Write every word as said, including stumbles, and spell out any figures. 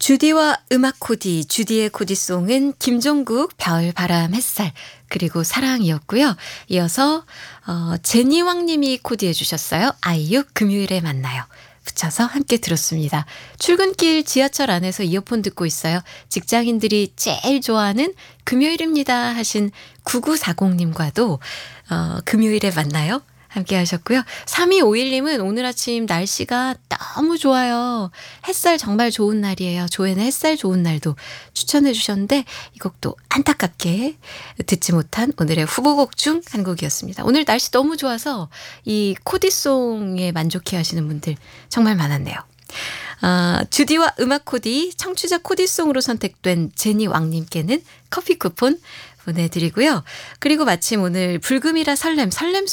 주디와 음악 코디, 주디의 코디송은 김종국, 별, 바람, 햇살, 그리고 사랑이었고요. 이어서 어, 제니왕 님이 코디해 주셨어요. 아이유 금요일에 만나요. 붙여서 함께 들었습니다. 출근길 지하철 안에서 이어폰 듣고 있어요. 직장인들이 제일 좋아하는 금요일입니다 하신 구구사공 님과도 어, 금요일에 만나요. 함께 하셨고요. 삼이오일 님은 오늘 아침 날씨가 너무 좋아요. 햇살 정말 좋은 날이에요. 조회는 햇살 좋은 날도 추천해 주셨는데 이 곡도 안타깝게 듣지 못한 오늘의 후보곡 중 한 곡이었습니다. 오늘 날씨 너무 좋아서 이 코디송에 만족해 하시는 분들 정말 많았네요. 아, 주디와 음악 코디, 청취자 코디송으로 선택된 제니 왕님께는 커피 쿠폰 보내드리고요. 그리고 마침 오늘 불금이라 설렘, 설렘